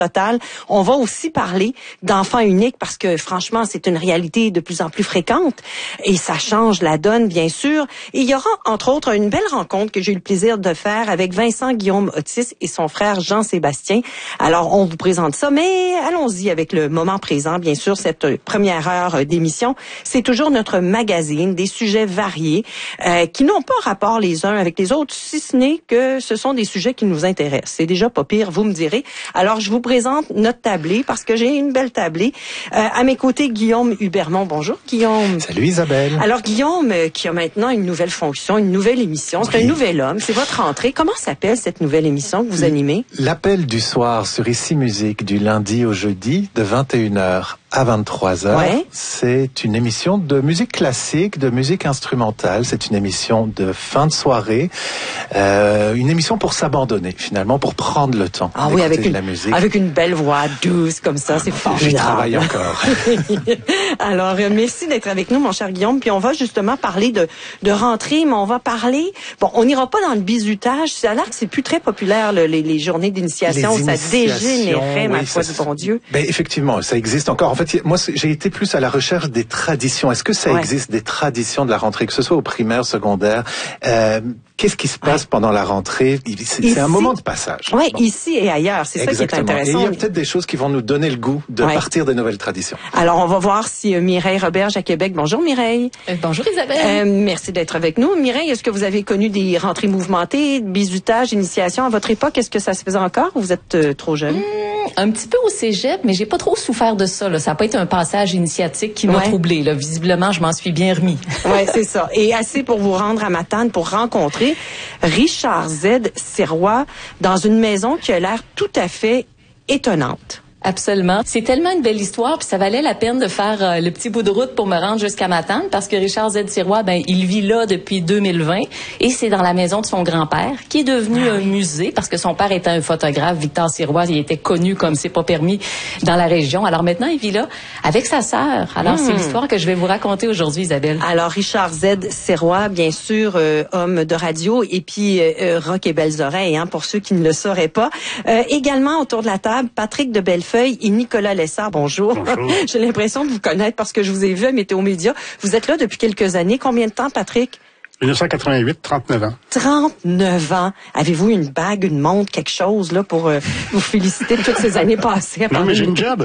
Total. On va aussi parler d'enfants uniques parce que franchement, c'est une réalité de plus en plus fréquente et ça change la donne, bien sûr. Et il y aura, entre autres, une belle rencontre que j'ai eu le plaisir de faire avec Vincent Guillaume Otis et son frère Jean-Sébastien. Alors, on vous présente ça, mais allons-y avec le moment présent. Bien sûr, cette première heure d'émission, c'est toujours notre magazine, des sujets variés qui n'ont pas rapport les uns avec les autres, si ce n'est que ce sont des sujets qui nous intéressent. C'est déjà pas pire, vous me direz. Alors, je vous présente notre tablée parce que j'ai une belle tablée. À mes côtés, Guillaume Hubermont. Bonjour, Guillaume. Salut, Isabelle. Alors, Guillaume, qui a maintenant une nouvelle fonction, une nouvelle émission. C'est un nouvel homme. C'est votre entrée. Comment s'appelle cette nouvelle émission que vous animez? L'appel du soir sur Ici Musique du lundi au jeudi de 21h à 23h. Ouais. C'est une émission de musique classique, de musique instrumentale. C'est une émission de fin de soirée. Une émission pour s'abandonner, finalement, pour prendre le temps d'écouter de la musique. Avec une belle voix douce comme ça, c'est formidable. J'y travaille encore. Alors, merci d'être avec nous, mon cher Guillaume. Puis on va justement parler de rentrée, mais on va parler... Bon, on n'ira pas dans le bizutage. Ça a l'air que c'est plus très populaire, les journées d'initiation. Ça dégénérait, ma foi du bon Dieu. Ben, effectivement, ça existe encore. En fait, moi, j'ai été plus à la recherche des traditions. Est-ce que ça existe des traditions de la rentrée, que ce soit au primaire, secondaire? Qu'est-ce qui se passe pendant la rentrée? C'est un moment de passage. Oui, ici et ailleurs. C'est ça qui est intéressant. Et il y a peut-être des choses qui vont nous donner le goût de partir des nouvelles traditions. Alors, on va voir si Mireille Roberge à Québec. Bonjour, Mireille. Bonjour, Isabelle. Merci d'être avec nous. Mireille, est-ce que vous avez connu des rentrées mouvementées, bizutage, initiation à votre époque? Est-ce que ça se faisait encore ou vous êtes trop jeune? Un petit peu au cégep, mais j'ai pas trop souffert de ça. Là. Ça n'a pas été un passage initiatique qui m'a troublé. Là. Visiblement, je m'en suis bien remis. Oui, c'est ça. Et assez pour vous rendre à Matane pour rencontrer Richard Z. Sirois dans une maison qui a l'air tout à fait étonnante. Absolument. C'est tellement une belle histoire, puis ça valait la peine de faire le petit bout de route pour me rendre jusqu'à Matane, parce que Richard Z. Sirois, il vit là depuis 2020, et c'est dans la maison de son grand-père, qui est devenu un musée, parce que son père était un photographe, Victor Sirois, il était connu comme c'est pas permis dans la région. Alors maintenant, il vit là avec sa sœur. Alors c'est l'histoire que je vais vous raconter aujourd'hui, Isabelle. Alors Richard Z. Sirois, bien sûr, homme de radio, et puis rock et belles oreilles, pour ceux qui ne le sauraient pas. Également autour de la table, Patrick de Bellefeuille et Nicolas Lessard. Bonjour. Bonjour. J'ai l'impression de vous connaître parce que je vous ai vu à Météo Média. Vous êtes là depuis quelques années. Combien de temps, Patrick? 1988, 39 ans. 39 ans. Avez-vous une bague, une montre, quelque chose là pour vous féliciter de toutes ces années passées? Non, mais j'ai une job.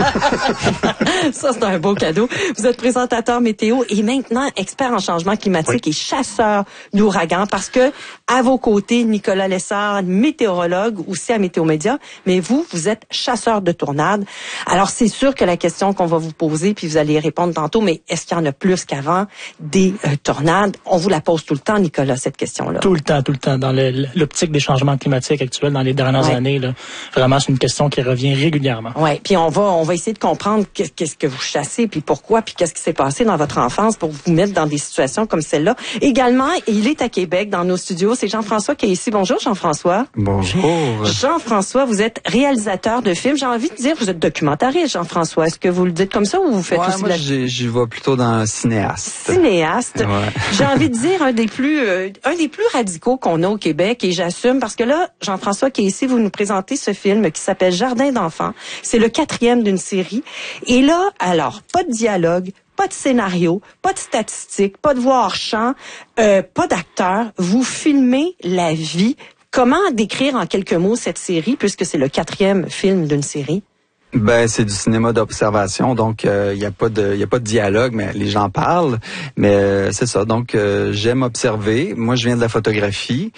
Ça, c'est un beau cadeau. Vous êtes présentateur météo et maintenant expert en changement climatique et chasseur d'ouragans parce que à vos côtés, Nicolas Lessard, météorologue aussi à Météo Média, mais vous êtes chasseur de tornades. Alors, c'est sûr que la question qu'on va vous poser, puis vous allez y répondre tantôt, mais est-ce qu'il y en a plus qu'avant des tornades? On vous la pose tout le temps, Nicolas, cette question-là. Tout le temps. Dans l'optique des changements climatiques actuels dans les dernières années, là, vraiment, c'est une question qui revient régulièrement. Oui, puis on va essayer de comprendre qu'est-ce que vous chassez, puis pourquoi, puis qu'est-ce qui s'est passé dans votre enfance pour vous mettre dans des situations comme celle-là. Également, il est à Québec, dans nos studios. C'est Jean-François qui est ici. Bonjour, Jean-François. Bonjour. Jean-François, vous êtes réalisateur de films. J'ai envie de dire, vous êtes documentariste, Jean-François. Est-ce que vous le dites comme ça ou vous faites aussi moi, j'y vais plutôt dans cinéaste. Cinéaste. Ouais. J'ai envie de dire un des plus radicaux qu'on a au Québec et j'assume parce que là, Jean-François qui est ici, vous nous présentez ce film qui s'appelle Jardin d'enfants. C'est le 4e d'une série. Et là, alors, pas de dialogue, pas de scénario, pas de statistiques, pas de voix hors champ, pas d'acteurs. Vous filmez la vie. Comment décrire en quelques mots cette série puisque c'est le 4e film d'une série? C'est du cinéma d'observation, donc il y a pas de dialogue, mais les gens parlent. Mais c'est ça. Donc j'aime observer. Moi, je viens de la photographie.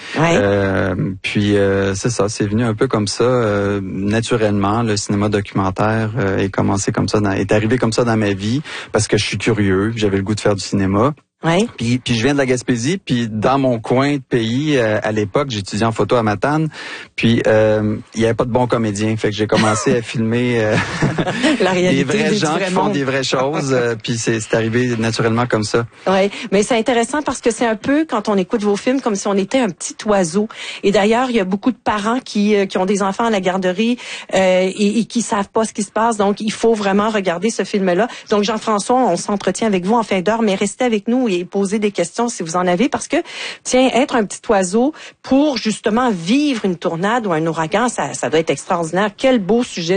Puis c'est ça. C'est venu un peu comme ça, naturellement. Le cinéma documentaire est arrivé comme ça dans ma vie parce que je suis curieux. J'avais le goût de faire du cinéma. Ouais. Puis je viens de la Gaspésie, puis dans mon coin de pays, à l'époque, j'étudiais en photo à Matane, puis il y avait pas de bons comédiens, fait que j'ai commencé à filmer la réalité des vrais gens qui font des vraies choses, puis c'est arrivé naturellement comme ça. Oui, mais c'est intéressant parce que c'est un peu, quand on écoute vos films, comme si on était un petit oiseau. Et d'ailleurs, il y a beaucoup de parents qui ont des enfants à la garderie et qui savent pas ce qui se passe, donc il faut vraiment regarder ce film-là. Donc Jean-François, on s'entretient avec vous en fin d'heure, mais restez avec nous nous et poser des questions si vous en avez, parce que, tiens, être un petit oiseau pour justement vivre une tornade ou un ouragan, ça doit être extraordinaire. Quel beau sujet